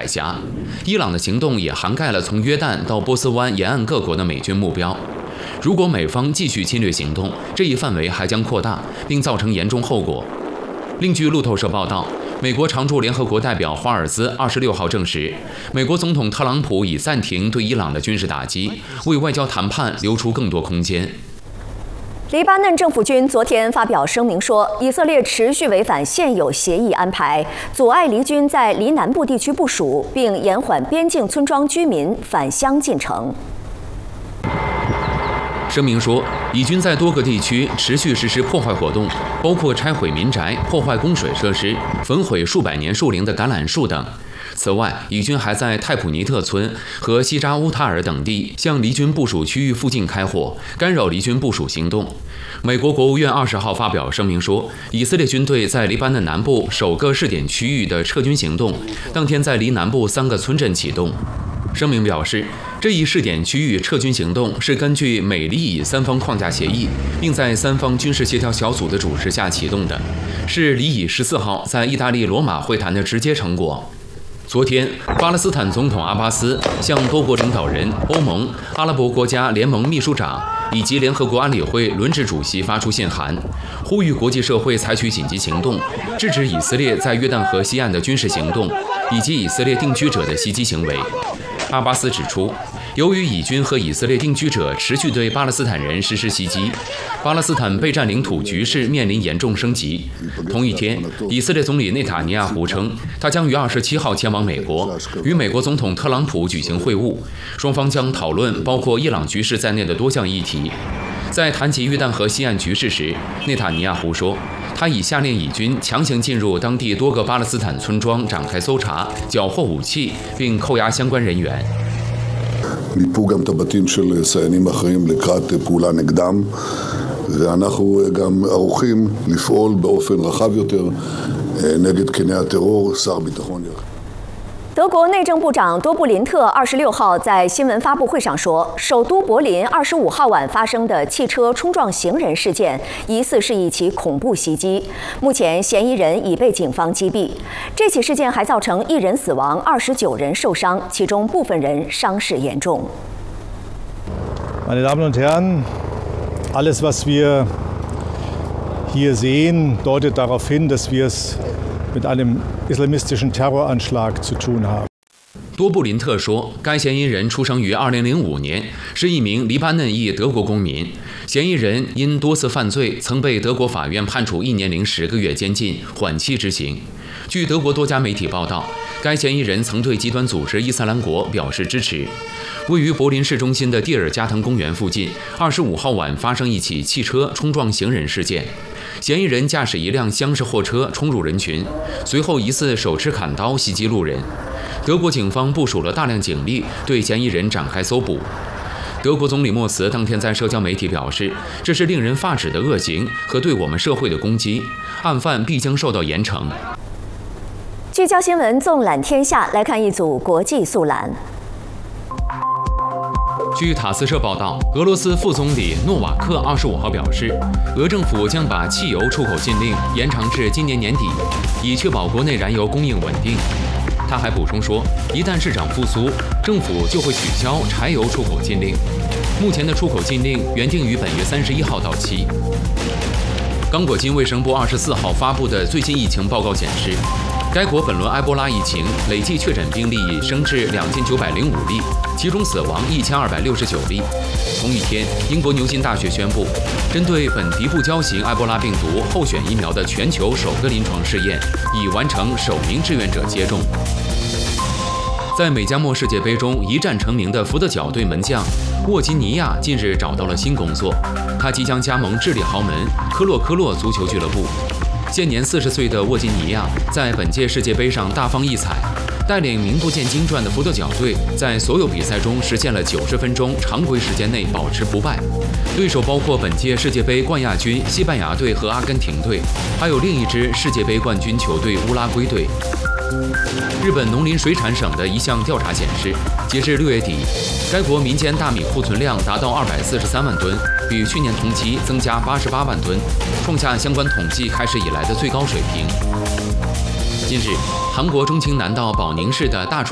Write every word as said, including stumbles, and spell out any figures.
海峡。伊朗的行动也涵盖了从约旦到波斯湾沿岸各国的美军目标。如果美方继续侵略行动，这一范围还将扩大，并造成严重后果。另据路透社报道，美国常驻联合国代表华尔兹二十六号证实，美国总统特朗普已暂停对伊朗的军事打击，为外交谈判留出更多空间。 黎巴嫩政府军昨天发表声明说，以色列持续违反现有协议安排，阻碍黎军在黎南部地区部署，并延缓边境村庄居民返乡进程。 声明说，以军在多个地区持续实施破坏活动，包括拆毁民宅、破坏供水设施、焚毁数百年树龄的橄榄树等。此外，以军还在泰普尼特村和西扎乌塔尔等地向黎军部署区域附近开火，干扰黎军部署行动。美国国务院二十号发表声明说，以色列军队在黎巴嫩南部首个试点区域的撤军行动，当天在黎南部三个村镇启动。声明表示，这一试点区域撤军行动是根据美黎以三方框架协议，并在三方军事协调小组的主持下启动的，是黎以十四号在意大利罗马会谈的直接成果。昨天，巴勒斯坦总统阿巴斯向多国领导人、欧盟、阿拉伯国家联盟秘书长以及联合国安理会轮值主席发出信函，呼吁国际社会采取紧急行动，制止以色列在约旦河西岸的军事行动以及以色列定居者的袭击行为。阿巴斯指出，由于以军和以色列定居者持续对巴勒斯坦人实施袭击，巴勒斯坦被占领土局势面临严重升级。同一天，以色列总理内塔尼亚胡称，他将于二十七号前往美国，与美国总统特朗普举行会晤，双方将讨论包括伊朗局势在内的多项议题。在谈及约旦河西岸局势时，内塔尼亚胡说，他已下令以军强行进入当地多个巴勒斯坦村庄展开搜查，缴获武器，并扣押相关人员。 מיפו גם את הבתים של סיינים אחרים לקראת פעולה נגדם, ואנחנו גם ערוכים לפעול באופן רחב יותר נגד קני הטרור. שר ביטחון יחד。 德国内政部长多布林特二十六号在新闻发布会上说，首都柏林二十五号晚发生的汽车冲撞行人事件，疑似是一起恐怖袭击。目前嫌疑人已被警方击毙。这起事件还造成一人死亡，二十九人受伤，其中部分人伤势严重。 Meine Damen und Herren, alles, was wir hier sehen, deutet darauf hin, dass wir es mit einem islamistischen Terroranschlag zu tun haben。 多布林特说，该嫌疑人出生于二零零五年，是一名黎巴嫩裔德国公民。嫌疑人因多次犯罪，曾被德国法院判处一年零十个月监禁，缓期执行。据德国多家媒体报道，该嫌疑人曾对极端组织伊斯兰国表示支持。位于柏林市中心的蒂尔加滕公园附近，二十五号晚发生一起汽车冲撞行人事件。嫌疑人驾驶一辆厢式货车冲入人群，随后疑似手持砍刀袭击路人。德国警方部署了大量警力对嫌疑人展开搜捕。德国总理默茨当天在社交媒体表示，这是令人发指的恶行和对我们社会的攻击，案犯必将受到严惩。 聚焦新闻，纵览天下，来看一组国际速览。 据塔斯社报道，俄罗斯副总理诺瓦克二十五号表示，俄政府将把汽油出口禁令延长至今年年底，以确保国内燃油供应稳定。他还补充说，一旦市场复苏，政府就会取消柴油出口禁令。目前的出口禁令原定于本月三十一号到期。刚果金卫生部二十四号发布的最新疫情报告显示，该国本轮埃博拉疫情累计确诊病例已升至两千九百零五例，其中死亡一千二百六十九例。同一天，英国牛津大学宣布，针对本迪布胶型埃博拉病毒候选疫苗的全球首个临床试验已完成首名志愿者接种。在美加墨世界杯中一战成名的福德角队门将沃吉尼亚近日找到了新工作，他即将加盟智利豪门科洛科洛足球俱乐部。现年四十岁的沃吉尼亚在本届世界杯上大放异彩，带领名不见经传的福德角队在所有比赛中实现了九十分钟常规时间内保持不败。对手包括本届世界杯冠亚军西班牙队和阿根廷队，还有另一支世界杯冠军球队乌拉圭队。日本农林水产省的一项调查显示，截至六月底，该国民间大米库存量达到二百四十三万吨，比去年同期增加八十八万吨，创下相关统计开始以来的最高水平。近日，韩国中青南道保宁市的大